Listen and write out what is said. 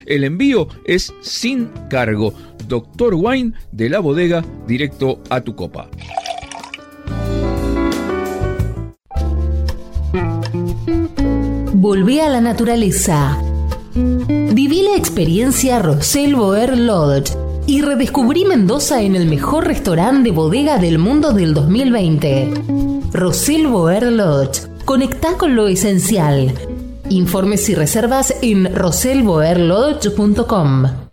El envío es sin cargo. Dr. Wine, de la bodega directo a tu copa. Volví a la naturaleza. Viví la experiencia Rosell Boer Lodge y redescubrí Mendoza en el mejor restaurante de bodega del mundo del 2020. Rosell Boer Lodge. Conectá con lo esencial. Informes y reservas en rosellboerlodge.com.